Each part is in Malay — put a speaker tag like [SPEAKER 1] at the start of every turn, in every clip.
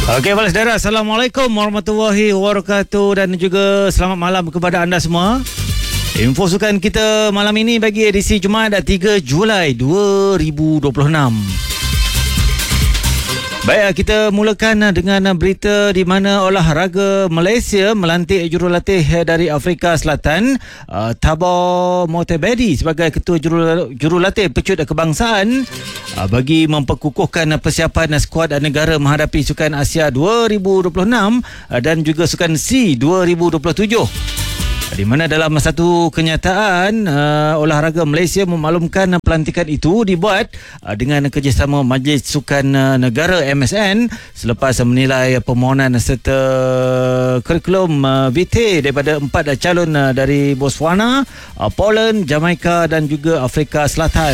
[SPEAKER 1] Okey, balas saudara, Assalamualaikum warahmatullahi wabarakatuh dan juga selamat malam kepada anda semua. Info sukan kita malam ini bagi edisi Jumaat 3 Julai 2026. Baik, kita mulakan dengan berita di mana olahraga Malaysia melantik jurulatih dari Afrika Selatan, Thabo Motebedi sebagai ketua jurulatih pecut kebangsaan bagi memperkukuhkan persiapan skuad negara menghadapi Sukan Asia 2026 dan juga Sukan SEA 2027. Di mana dalam satu kenyataan, olahraga Malaysia memaklumkan pelantikan itu dibuat dengan kerjasama Majlis Sukan Negara MSN selepas menilai permohonan serta kurikulum vitae daripada 4 calon dari Botswana, Poland, Jamaika dan juga Afrika Selatan.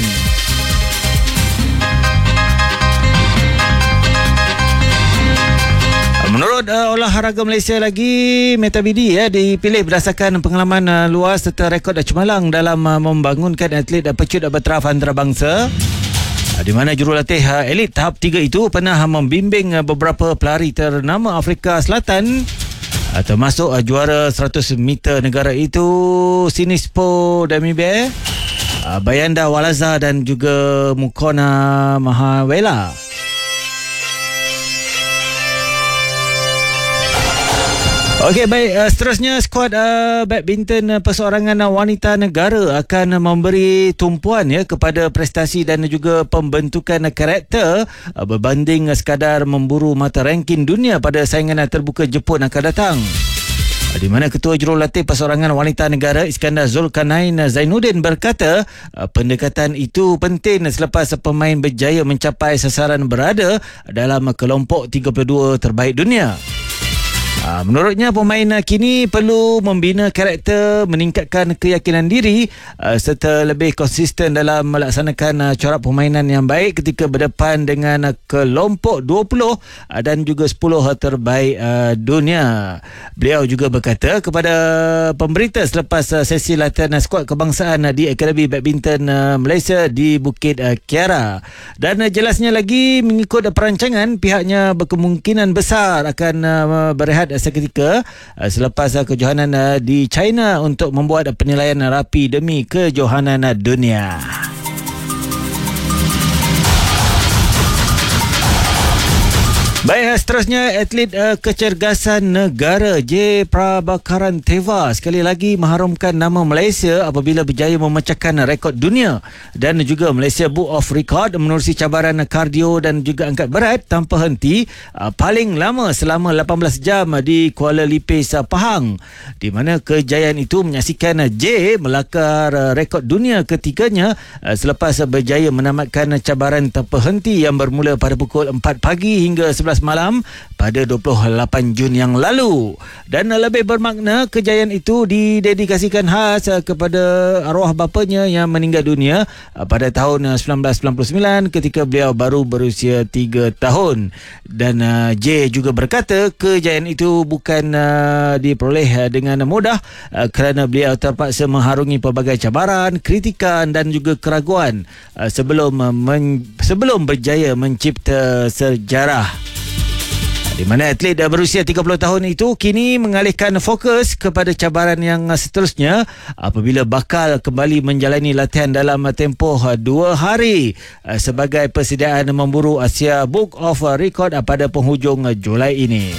[SPEAKER 1] Menurut olahraga Malaysia lagi, Motebedi dipilih berdasarkan pengalaman luas serta rekod cemerlang dalam membangunkan atlet pecut bertaraf antarabangsa, di mana jurulatih elit tahap 3 itu pernah membimbing beberapa pelari ternama Afrika Selatan, termasuk juara 100 meter negara itu Sinispo Damibe, Bayanda Walaza dan juga Mukona Mahawela. Okey, baik, seterusnya skuad badminton perseorangan wanita negara akan memberi tumpuan kepada prestasi dan juga pembentukan karakter berbanding sekadar memburu mata ranking dunia pada saingan terbuka Jepun akan datang. Di mana Ketua Jurulatih Perseorangan Wanita Negara Iskandar Zulkarnain Zainuddin berkata pendekatan itu penting selepas pemain berjaya mencapai sasaran berada dalam kelompok 32 terbaik dunia. Menurutnya, pemain kini perlu membina karakter, meningkatkan keyakinan diri serta lebih konsisten dalam melaksanakan corak permainan yang baik ketika berdepan dengan kelompok 20 dan juga 10 terbaik dunia. Beliau juga berkata kepada pemberita selepas sesi latihan skuad kebangsaan di Akademi Badminton Malaysia di Bukit Kiara. Dan jelasnya lagi, mengikut perancangan, pihaknya berkemungkinan besar akan berehat seketika selepas kejohanan di China untuk membuat penilaian rapi demi kejohanan dunia. Baik, seterusnya atlet kecergasan negara J. Prabhakaran Teva sekali lagi mengharumkan nama Malaysia apabila berjaya memecahkan rekod dunia dan juga Malaysia Book of Record menerusi cabaran kardio dan juga angkat berat tanpa henti paling lama selama 18 jam di Kuala Lipis, Pahang, di mana kejayaan itu menyaksikan J melakar rekod dunia ketiganya selepas berjaya menamatkan cabaran tanpa henti yang bermula pada pukul 4 pagi hingga 11 malam pada 28 Jun yang lalu. Dan lebih bermakna, kejayaan itu didedikasikan khas kepada arwah bapanya yang meninggal dunia pada tahun 1999 ketika beliau baru berusia 3 tahun. Dan J juga berkata kejayaan itu bukan diperoleh dengan mudah kerana beliau terpaksa mengharungi pelbagai cabaran, kritikan dan juga keraguan sebelum berjaya mencipta sejarah. Di mana atlet berusia 30 tahun itu kini mengalihkan fokus kepada cabaran yang seterusnya apabila bakal kembali menjalani latihan dalam tempoh 2 hari sebagai persediaan memburu Asia Book of Record pada penghujung Julai ini.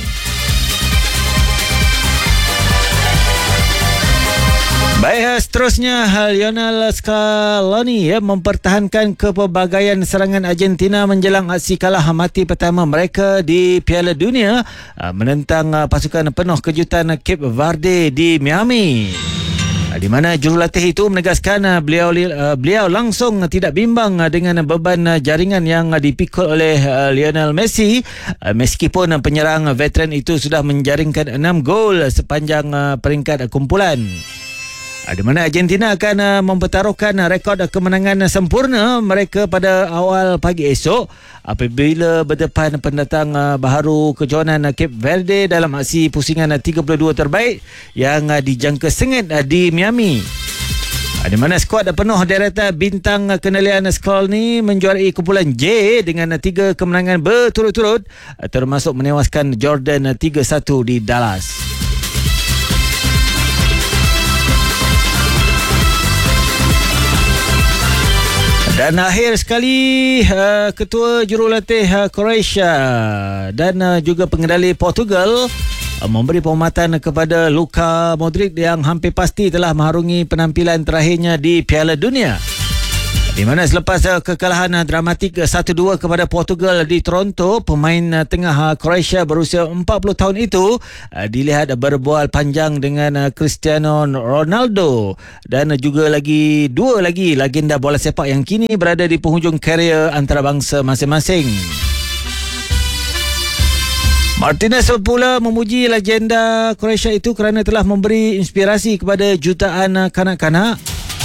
[SPEAKER 1] Baik, seterusnya Lionel Scaloni mempertahankan kepelbagaian serangan Argentina menjelang aksi kalah mati pertama mereka di Piala Dunia menentang pasukan penuh kejutan Cape Verde di Miami. Di mana jurulatih itu menegaskan beliau langsung tidak bimbang dengan beban jaringan yang dipikul oleh Lionel Messi meskipun penyerang veteran itu sudah menjaringkan 6 gol sepanjang peringkat kumpulan. Di mana Argentina akan mempertaruhkan rekod kemenangan sempurna mereka pada awal pagi esok apabila berdepan pendatang baharu kejohanan Cape Verde dalam aksi pusingan 32 terbaik yang dijangka sengit di Miami. Di mana skuad penuh deretan bintang kenalian skor ni menjuarai kumpulan J dengan 3 kemenangan berturut-turut, termasuk menewaskan Jordan 3-1 di Dallas. Dan akhir sekali, ketua jurulatih Croatia dan juga pengendali Portugal memberi penghormatan kepada Luka Modric yang hampir pasti telah mengharungi penampilan terakhirnya di Piala Dunia. Di mana selepas kekalahan dramatik 1-2 kepada Portugal di Toronto, pemain tengah Croatia berusia 40 tahun itu dilihat berbual panjang dengan Cristiano Ronaldo dan juga dua lagi legenda bola sepak yang kini berada di penghujung karier antarabangsa masing-masing. Martinez pula memuji legenda Croatia itu kerana telah memberi inspirasi kepada jutaan kanak-kanak.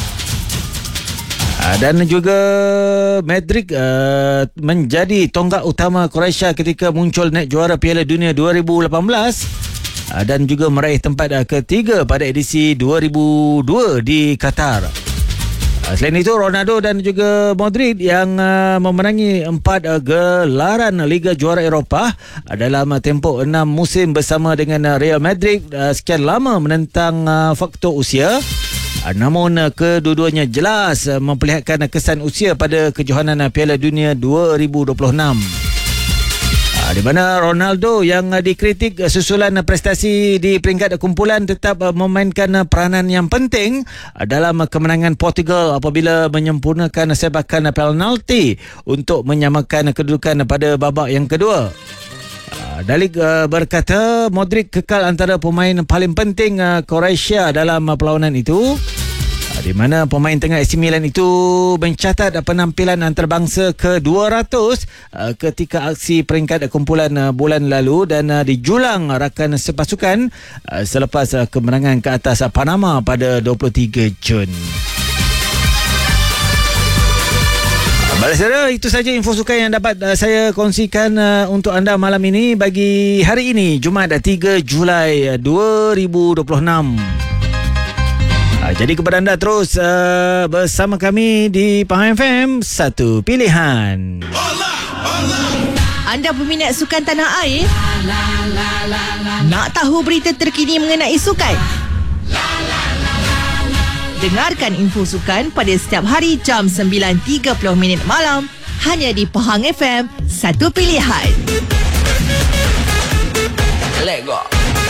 [SPEAKER 1] Dan juga Modric menjadi tonggak utama Croatia ketika muncul naik juara Piala Dunia 2018 dan juga meraih tempat ketiga pada edisi 2002 di Qatar. Selain itu, Ronaldo dan juga Modric yang memenangi 4 gelaran Liga Juara Eropah dalam tempoh 6 musim bersama dengan Real Madrid, sekian lama menentang faktor usia. Namun kedua-duanya jelas memperlihatkan kesan usia pada kejohanan Piala Dunia 2026. Di mana Ronaldo yang dikritik susulan prestasi di peringkat kumpulan tetap memainkan peranan yang penting dalam kemenangan Portugal apabila menyempurnakan sebakan penalti untuk menyamakan kedudukan pada babak yang kedua. Dalik berkata Modric kekal antara pemain paling penting Croatia dalam perlawanan itu, di mana pemain tengah AC Milan itu mencatat penampilan antarabangsa ke-200 ketika aksi peringkat kumpulan bulan lalu dan dijulang rakan sepasukan selepas kemenangan ke atas Panama pada 23 Jun. Baik saudara, itu saja info sukan yang dapat saya kongsikan untuk anda malam ini bagi hari ini, Jumaat 3 Julai 2026. Jadi kepada anda terus bersama kami di Pahang FM, satu pilihan.
[SPEAKER 2] Anda peminat sukan tanah air? Nak tahu berita terkini mengenai sukan? Dengarkan info sukan pada setiap hari jam 9.30 malam hanya di Pahang FM, satu pilihan. Let go.